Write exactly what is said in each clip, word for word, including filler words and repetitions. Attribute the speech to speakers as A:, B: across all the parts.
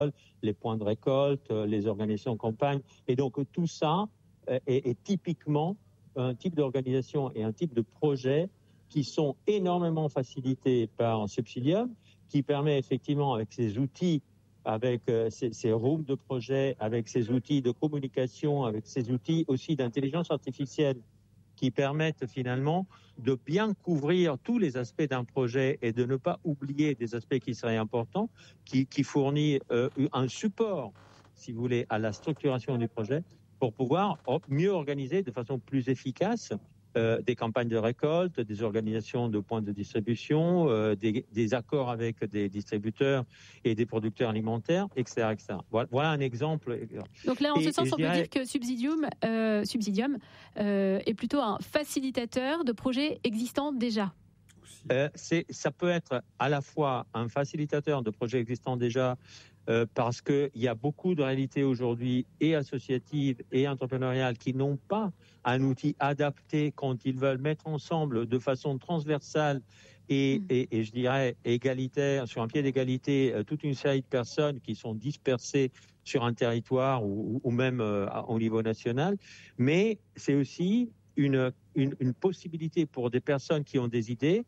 A: les points de récolte, les organisations de campagne. Et donc tout ça est, est typiquement un type d'organisation et un type de projet qui sont énormément facilités par Subsidium, qui permet effectivement avec ces outils, avec ces, ces rooms de projet, avec ces outils de communication, avec ces outils aussi d'intelligence artificielle, qui permettent finalement de bien couvrir tous les aspects d'un projet et de ne pas oublier des aspects qui seraient importants, qui, qui fournit euh, un support, si vous voulez, à la structuration du projet pour pouvoir mieux organiser de façon plus efficace euh, des campagnes de récolte, des organisations de points de distribution, euh, des, des accords avec des distributeurs et des producteurs alimentaires, et cetera, et cetera. Voilà, voilà un exemple.
B: Donc là, en
A: et,
B: ce sens, on
A: dirais...
B: peut dire que Subsidium, euh, Subsidium euh, est plutôt un facilitateur de projets existants déjà.
A: Euh, c'est, ça peut être à la fois un facilitateur de projets existants déjà, euh, parce qu'il y a beaucoup de réalités aujourd'hui, et associatives et entrepreneuriales, qui n'ont pas un outil adapté quand ils veulent mettre ensemble de façon transversale et, mmh. et, et je dirais égalitaire, sur un pied d'égalité, euh, toute une série de personnes qui sont dispersées sur un territoire ou, ou même euh, au niveau national. Mais c'est aussi une, une, une possibilité pour des personnes qui ont des idées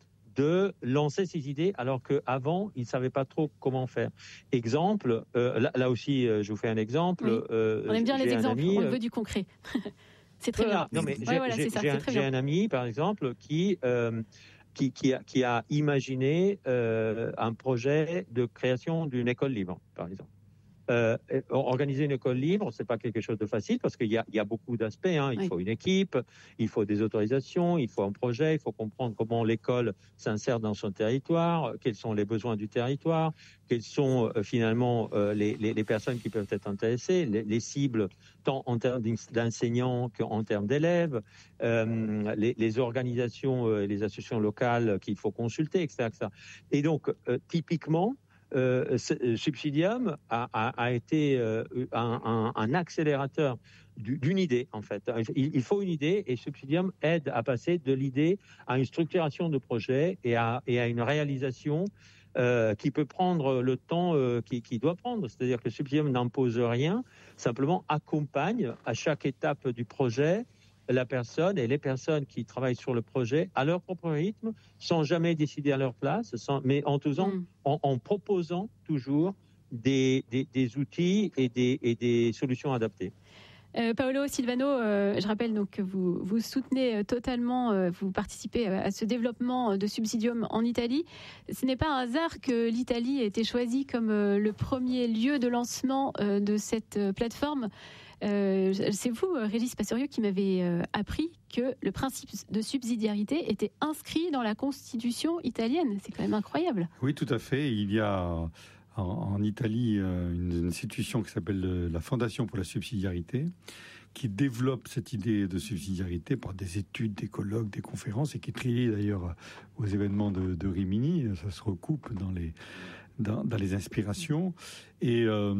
A: de lancer ces idées alors qu'avant, ils ne savaient pas trop comment faire. Exemple, euh, là, là aussi, euh, je vous fais un exemple.
B: Oui.
A: Euh,
B: on aime bien les exemples,
A: ami,
B: on veut du concret. C'est très
A: voilà.
B: bien.
A: Non, mais
B: ouais,
A: j'ai,
B: voilà,
A: j'ai,
B: c'est ça,
A: j'ai,
B: c'est
A: un,
B: très
A: j'ai
B: bien.
A: un ami, par exemple, qui, euh, qui, qui, a, qui a imaginé euh, un projet de création d'une école libre, par exemple. Euh, organiser une école libre, c'est pas quelque chose de facile parce qu'il y a, il y a beaucoup d'aspects. Hein. Il oui. faut une équipe, il faut des autorisations, il faut un projet, il faut comprendre comment l'école s'insère dans son territoire, quels sont les besoins du territoire, quelles sont euh, finalement euh, les, les, les personnes qui peuvent être intéressées, les, les cibles tant en termes d'enseignants qu'en termes d'élèves, euh, les, les organisations et euh, les associations locales qu'il faut consulter, et cetera, et cetera. Et donc, euh, typiquement, Euh, Subsidium a, a, a été euh, un, un, un accélérateur du, d'une idée, en fait. Il, il faut une idée et Subsidium aide à passer de l'idée à une structuration de projet et à, et à une réalisation euh, qui peut prendre le temps euh, qui, qui doit prendre. C'est-à-dire que Subsidium n'impose rien, simplement accompagne à chaque étape du projet la personne et les personnes qui travaillent sur le projet à leur propre rythme, sans jamais décider à leur place, sans, mais en, faisant, mmh. en, en proposant toujours des, des, des outils et des, et des solutions adaptées.
B: Euh, Paolo Silvano, euh, je rappelle donc que vous, vous soutenez totalement, euh, vous participez à ce développement de Subsidium en Italie. Ce n'est pas un hasard que l'Italie ait été choisie comme euh, le premier lieu de lancement euh, de cette euh, plateforme. Euh, c'est vous, Régis Pastorius, qui m'avez euh, appris que le principe de subsidiarité était inscrit dans la Constitution italienne. C'est quand même incroyable.
C: Oui, tout à fait. Il y a en, en Italie euh, une, une institution qui s'appelle la Fondation pour la subsidiarité, qui développe cette idée de subsidiarité par des études, des colloques, des conférences, et qui est triée d'ailleurs aux événements de, de Rimini. Ça se recoupe dans les Dans, dans les inspirations, et euh,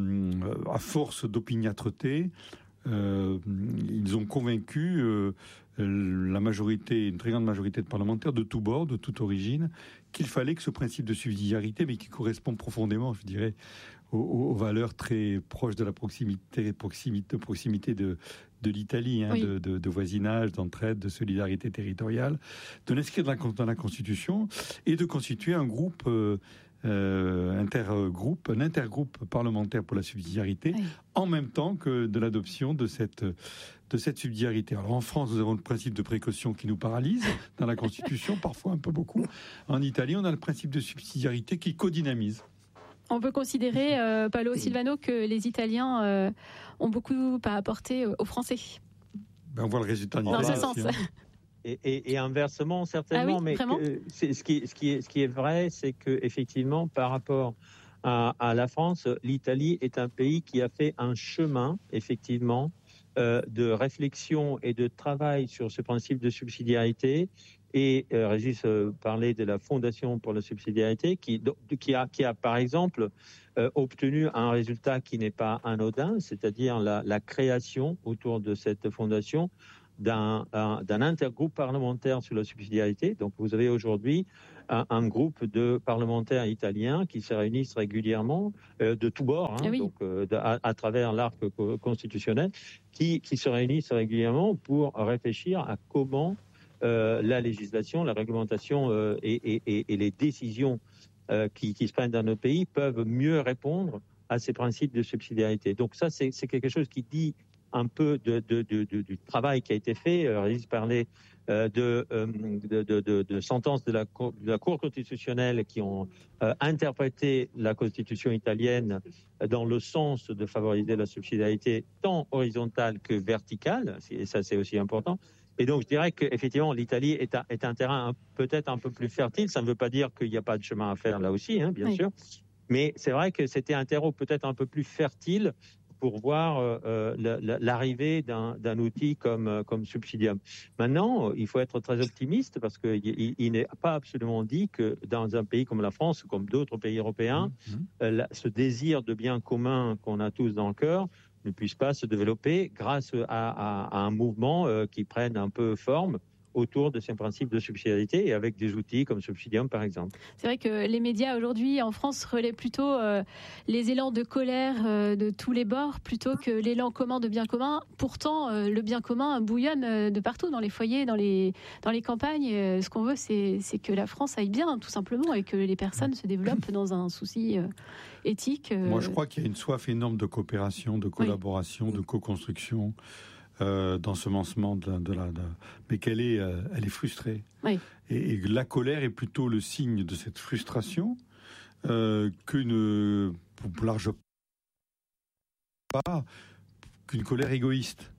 C: à force d'opiniâtreté, euh, ils ont convaincu euh, la majorité, une très grande majorité de parlementaires de tous bords, de toute origine, qu'il fallait que ce principe de subsidiarité, mais qui correspond profondément, je dirais, aux, aux valeurs très proches de la proximité, proximité, proximité de, de l'Italie, hein, oui. de, de, de voisinage, d'entraide, de solidarité territoriale, de l'inscrire dans la, dans la Constitution et de constituer un groupe euh, Euh, intergroupe, un intergroupe parlementaire pour la subsidiarité, oui. en même temps que de l'adoption de cette, de cette subsidiarité. Alors en France, nous avons le principe de précaution qui nous paralyse dans la Constitution, parfois un peu beaucoup. En Italie, on a le principe de subsidiarité qui codynamise.
B: On peut considérer, euh, Paolo Silvano, que les Italiens euh, ont beaucoup à apporter aux Français.
C: Ben, on voit le résultat en
B: Italie. Dans ce sens.
C: Hein.
A: Et, et, et inversement, certainement.
B: Ah oui,
A: mais
B: que,
A: c'est, ce, qui, ce, qui est, ce qui est vrai, c'est que effectivement, par rapport à, à la France, l'Italie est un pays qui a fait un chemin, effectivement, euh, de réflexion et de travail sur ce principe de subsidiarité. Et euh, Régis euh, parlait de la Fondation pour la subsidiarité, qui, qui, a, qui a, par exemple, euh, obtenu un résultat qui n'est pas anodin, c'est-à-dire la, la création autour de cette fondation d'un, un, d'un intergroupe parlementaire sur la subsidiarité. Donc, vous avez aujourd'hui un, un groupe de parlementaires italiens qui se réunissent régulièrement euh, de tous bords, hein,
B: ah oui.
A: donc euh, de, à, à travers l'arc constitutionnel, qui, qui se réunissent régulièrement pour réfléchir à comment euh, la législation, la réglementation euh, et, et, et les décisions euh, qui, qui se prennent dans nos pays peuvent mieux répondre à ces principes de subsidiarité. Donc ça, c'est, c'est quelque chose qui dit un peu de, de, de, de, du travail qui a été fait. Régis parlait euh, de, euh, de, de, de, de sentences de la, Cour, de la Cour constitutionnelle qui ont euh, interprété la Constitution italienne dans le sens de favoriser la subsidiarité tant horizontale que verticale, et ça c'est aussi important. Et donc je dirais qu'effectivement l'Italie est un, est un terrain un, peut-être un peu plus fertile. Ça ne veut pas dire qu'il n'y a pas de chemin à faire là aussi, hein, bien oui. sûr. Mais c'est vrai que c'était un terreau peut-être un peu plus fertile pour voir euh, la, l'arrivée d'un, d'un outil comme, comme Subsidium. Maintenant, il faut être très optimiste parce qu'il il, il n'est pas absolument dit que dans un pays comme la France ou comme d'autres pays européens, mmh. euh, la, ce désir de bien commun qu'on a tous dans le cœur ne puisse pas se développer grâce à, à, à un mouvement euh, qui prenne un peu forme autour de ces principes de subsidiarité et avec des outils comme Subsidium par exemple.
B: C'est vrai que les médias aujourd'hui en France relaient plutôt euh, les élans de colère euh, de tous les bords plutôt que l'élan commun de bien commun. Pourtant, euh, le bien commun bouillonne euh, de partout, dans les foyers, dans les, dans les campagnes. Euh, ce qu'on veut, c'est, c'est que la France aille bien, tout simplement, et que les personnes se développent dans un souci euh, éthique. Euh...
C: Moi, je crois qu'il y a une soif énorme de coopération, de collaboration, oui. de co-construction. Euh, d'ensemencement de la, de la, de... mais qu'elle est, euh, elle est frustrée.
B: Oui.
C: Et, et la colère est plutôt le signe de cette frustration euh, qu'une, pour, pour large part, qu'une colère égoïste.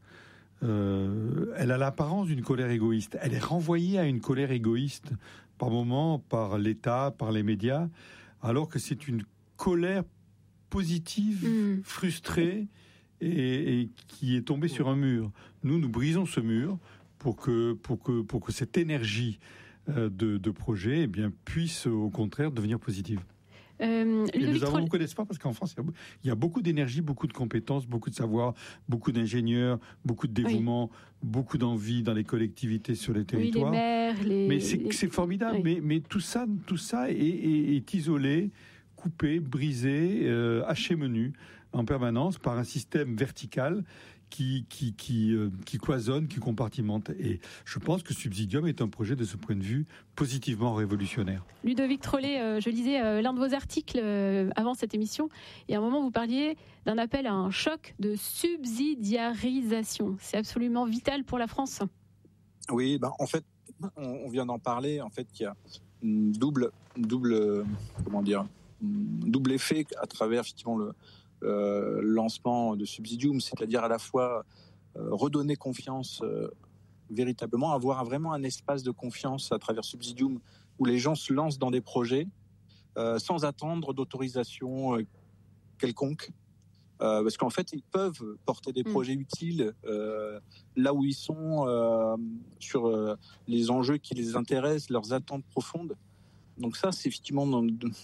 C: Euh, elle a l'apparence d'une colère égoïste. Elle est renvoyée à une colère égoïste par moments par l'État, par les médias, alors que c'est une colère positive, mmh. frustrée. Et, et qui est tombé sur un mur. Nous, nous brisons ce mur pour que, pour que, pour que cette énergie euh, de, de projet eh bien, puisse au contraire devenir positive.
B: Euh,
C: et nous avons beaucoup d'espoir parce qu'en France, il y a beaucoup d'énergie, beaucoup de compétences, beaucoup de savoir, beaucoup d'ingénieurs, beaucoup de dévouement, oui. beaucoup d'envie dans les collectivités, sur les territoires.
B: Oui, les maires, les...
C: Mais c'est,
B: les...
C: c'est formidable. Oui. Mais, mais tout ça, tout ça est, est, est isolé, coupé, brisé, euh, haché menu en permanence par un système vertical qui, qui, qui, euh, qui cloisonne, qui compartimente. Et je pense que Subsidium est un projet de ce point de vue positivement révolutionnaire.
B: Ludovic Trollet, euh, je lisais euh, l'un de vos articles euh, avant cette émission, et à un moment vous parliez d'un appel à un choc de subsidiarisation. C'est absolument vital pour la France.
D: Oui, ben, en fait, on, on vient d'en parler, en fait, qu'il y a une double, une double, comment dire, une double effet à travers effectivement le Euh, lancement de Subsidium, c'est-à-dire à la fois euh, redonner confiance euh, véritablement, avoir vraiment un espace de confiance à travers Subsidium où les gens se lancent dans des projets euh, sans attendre d'autorisation euh, quelconque, euh, parce qu'en fait ils peuvent porter des mmh. projets utiles euh, là où ils sont, euh, sur euh, les enjeux qui les intéressent, leurs attentes profondes. Donc ça, c'est effectivement dans,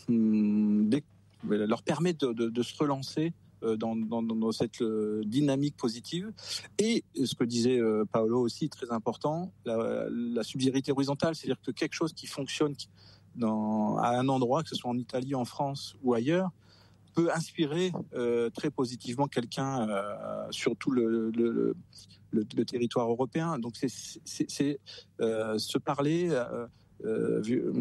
D: dès leur permet de, de, de se relancer dans, dans, dans cette dynamique positive. Et ce que disait Paolo aussi, très important, la, la subsidiarité horizontale, c'est-à-dire que quelque chose qui fonctionne dans, à un endroit, que ce soit en Italie, en France ou ailleurs, peut inspirer euh, très positivement quelqu'un euh, sur tout le, le, le, le territoire européen. Donc c'est, c'est, c'est euh, se parler... Euh, Euh,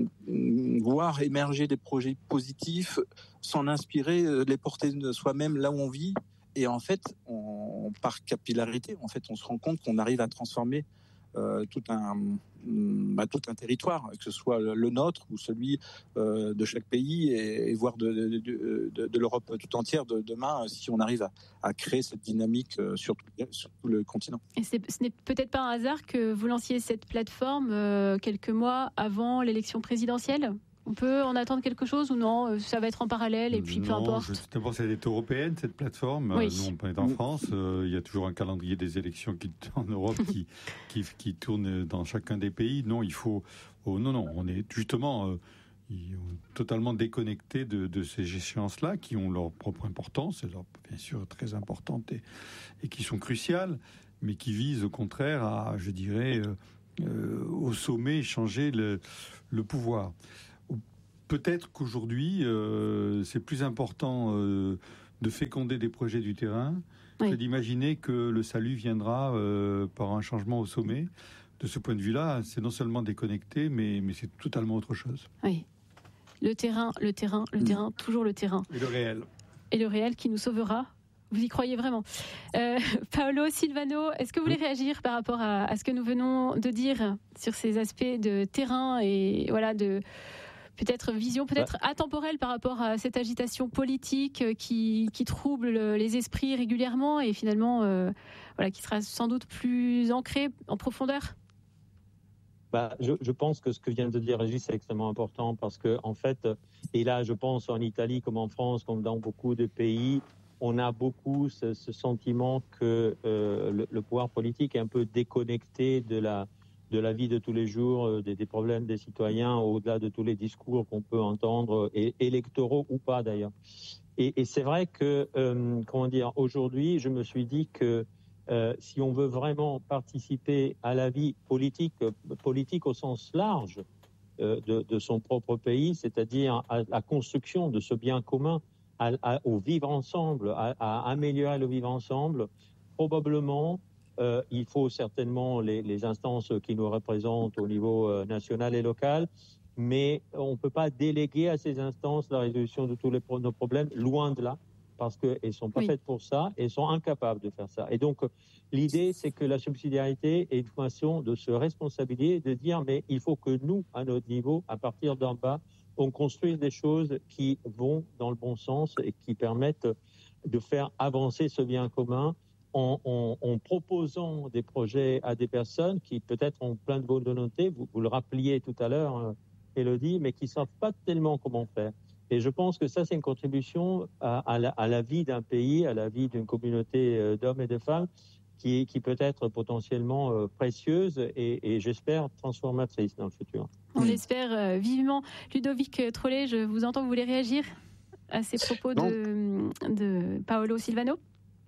D: voir émerger des projets positifs, s'en inspirer, les porter de soi-même là où on vit, et en fait, on, par capillarité, en fait, on se rend compte qu'on arrive à transformer euh, tout un bah, tout un territoire, que ce soit le nôtre ou celui euh, de chaque pays, et, et voire de, de, de, de, de l'Europe tout entière de demain, si on arrive à, à créer cette dynamique sur tout, sur tout le continent.
B: Et c'est, ce n'est peut-être pas un hasard que vous lanciez cette plateforme euh, quelques mois avant l'élection présidentielle ? On peut en attendre quelque chose ou non ? Ça va être en parallèle et puis
C: non,
B: peu importe.
C: Je, d'abord, elle est européenne, cette plateforme.
B: Oui.
C: Nous, on est en France. Euh, il y a toujours un calendrier des élections qui, en Europe qui, qui, qui tourne dans chacun des pays. Non, il faut. Oh, non, non. On est justement. Euh, ils ont totalement déconnecté de, de ces échéances-là, qui ont leur propre importance, et leur, bien sûr très importantes et, et qui sont cruciales, mais qui visent au contraire à, je dirais, euh, euh, au sommet, changer le, le pouvoir. Peut-être qu'aujourd'hui, euh, c'est plus important euh, de féconder des projets du terrain oui. que d'imaginer que le salut viendra euh, par un changement au sommet. De ce point de vue-là, c'est non seulement déconnecté, mais, mais c'est totalement autre chose.
B: Oui. Le terrain, le terrain, le mmh. terrain, toujours le terrain.
C: Et le réel.
B: Et le réel qui nous sauvera. Vous y croyez vraiment. euh, Paolo Silvano, est-ce que vous voulez réagir par rapport à, à ce que nous venons de dire sur ces aspects de terrain et voilà, de peut-être vision peut-être ouais. atemporelle par rapport à cette agitation politique qui, qui trouble les esprits régulièrement et finalement euh, voilà, qui sera sans doute plus ancrée en profondeur?
A: Bah, je, je pense que ce que vient de dire Régis, c'est extrêmement important parce que, en fait, et là, je pense en Italie comme en France, comme dans beaucoup de pays, on a beaucoup ce, ce sentiment que euh, le, le pouvoir politique est un peu déconnecté de la, de la vie de tous les jours, euh, des, des problèmes des citoyens, au-delà de tous les discours qu'on peut entendre, et, électoraux ou pas d'ailleurs. Et, et c'est vrai que, euh, comment dire, aujourd'hui, je me suis dit que Euh, si on veut vraiment participer à la vie politique, euh, politique au sens large euh, de, de son propre pays, c'est-à-dire à la construction de ce bien commun, à, à, au vivre ensemble, à, à améliorer le vivre ensemble, probablement euh, il faut certainement les, les instances qui nous représentent au niveau euh, national et local, mais on ne peut pas déléguer à ces instances la résolution de tous les, nos problèmes, loin de là. Parce qu'elles ne sont pas oui. faites pour ça, et sont incapables de faire ça. Et donc, l'idée, c'est que la subsidiarité est une façon de se responsabiliser, de dire, mais il faut que nous, à notre niveau, à partir d'en bas, on construise des choses qui vont dans le bon sens et qui permettent de faire avancer ce bien commun en, en, en proposant des projets à des personnes qui peut-être ont plein de bonne volonté, vous, vous le rappeliez tout à l'heure, Élodie, mais qui ne savent pas tellement comment faire. Et je pense que ça, c'est une contribution à, à, la, à la vie d'un pays, à la vie d'une communauté d'hommes et de femmes qui, qui peut être potentiellement euh, précieuse et, et, j'espère, transformatrice dans le futur.
B: On mmh. l'espère euh, vivement. Ludovic Trollet, je vous entends, vous voulez réagir à ces propos de, de Paolo Silvano?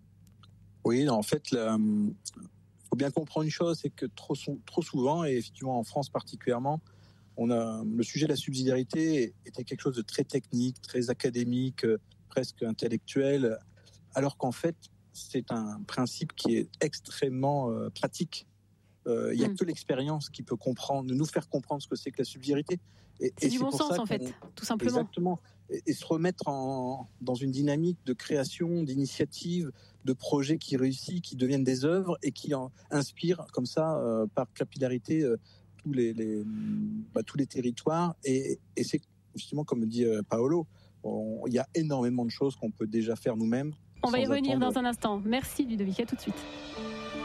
D: Oui, non, en fait, il faut bien comprendre une chose, c'est que trop, trop souvent, et effectivement en France particulièrement, On a, le sujet de la subsidiarité était quelque chose de très technique, très académique, presque intellectuel, alors qu'en fait, c'est un principe qui est extrêmement euh, pratique. Euh, il n'y a mmh. que l'expérience qui peut comprendre, nous faire comprendre ce que c'est que la subsidiarité.
B: Et, c'est et du c'est bon sens, en fait, tout simplement.
D: Exactement. Et, et se remettre en, dans une dynamique de création, d'initiative, de projets qui réussissent, qui deviennent des œuvres et qui en inspirent comme ça, euh, par capillarité, euh, tous les, les, bah, tous les territoires et, et c'est justement comme dit euh, Paolo, il y a énormément de choses qu'on peut déjà faire nous-mêmes.
B: On va y revenir dans un instant. Merci Ludovic, à tout de suite.